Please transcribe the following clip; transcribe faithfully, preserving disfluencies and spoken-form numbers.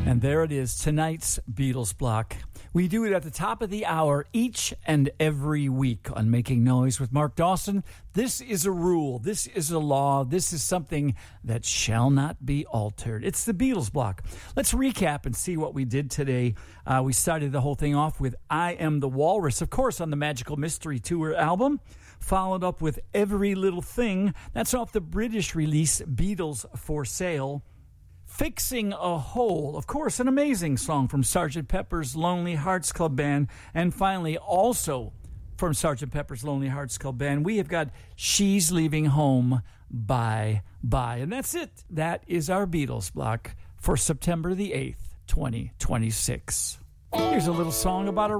And there it is, tonight's Beatles block. We do it at the top of the hour each and every week on Making Noise with Mark Dawson. This is a rule. This is a law. This is something that shall not be altered. It's the Beatles block. Let's recap and see what we did today. Uh, we started the whole thing off with I Am the Walrus, of course, on the Magical Mystery Tour album. Followed up with Every Little Thing. That's off the British release Beatles for Sale. Fixing a Hole, of course, an amazing song from Sergeant Pepper's Lonely Hearts Club Band. And finally, also from Sergeant Pepper's Lonely Hearts Club Band, we have got She's Leaving Home, Bye, Bye. And that's it. That is our Beatles block for September the eighth, twenty twenty-six. Here's a little song about a